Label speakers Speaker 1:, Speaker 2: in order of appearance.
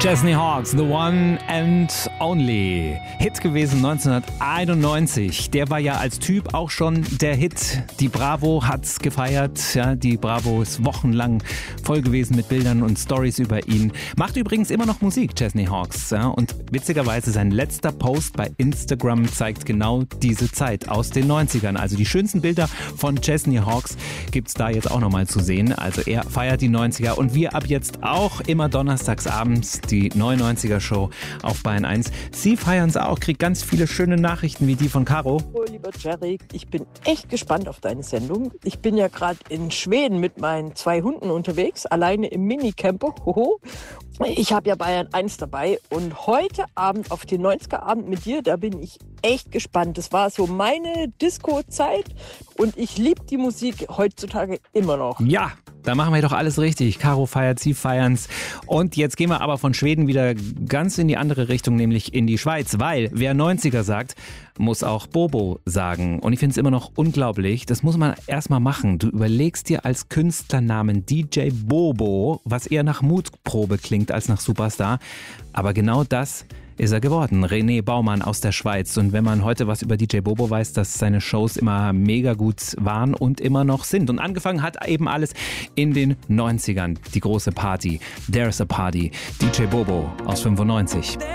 Speaker 1: Chesney Hawkes, The One and Only. Hit gewesen 1991. Der war ja als Typ auch schon der Hit. Die Bravo hat's gefeiert. Ja, die Bravo ist wochenlang voll gewesen mit Bildern und Stories über ihn. Macht übrigens immer noch Musik, Chesney Hawkes. Ja, und witzigerweise sein letzter Post bei Instagram zeigt genau diese Zeit aus den 90ern. Also die schönsten Bilder von Chesney Hawkes gibt's da jetzt auch nochmal zu sehen. Also er feiert die 90er und wir ab jetzt auch immer donnerstags abends die 99er Show auf Bayern 1. Sie feiern es auch, kriegt ganz viele schöne Nachrichten wie die von Caro.
Speaker 2: Oh, lieber Jerry, ich bin echt gespannt auf deine Sendung. Ich bin ja gerade in Schweden mit meinen 2 Hunden unterwegs, alleine im Minicamper. Hoho. Ich habe ja Bayern 1 dabei und heute Abend auf den 90er Abend mit dir, da bin ich echt gespannt. Das war so meine Disco-Zeit und ich liebe die Musik heutzutage immer noch.
Speaker 1: Ja, da machen wir doch alles richtig. Caro feiert, Sie feiern's. Und jetzt gehen wir aber von Schweden wieder ganz in die andere Richtung, nämlich in die Schweiz. Weil wer 90er sagt, muss auch Bobo sagen. Und ich finde es immer noch unglaublich. Das muss man erstmal machen. Du überlegst dir als Künstlernamen DJ Bobo, was eher nach Mutprobe klingt als nach Superstar. Aber genau das ist er geworden. René Baumann aus der Schweiz. Und wenn man heute was über DJ Bobo weiß, dass seine Shows immer mega gut waren und immer noch sind. Und angefangen hat eben alles in den 90ern. Die große Party. There's a Party. DJ Bobo aus 95.